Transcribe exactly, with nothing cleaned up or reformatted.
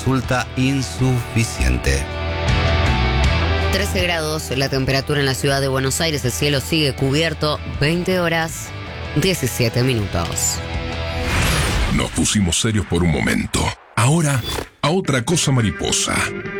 resulta insuficiente. trece grados la temperatura en la ciudad de Buenos Aires, el cielo sigue cubierto, veinte horas, diecisiete minutos. Nos pusimos serios por un momento. Ahora, a otra cosa mariposa.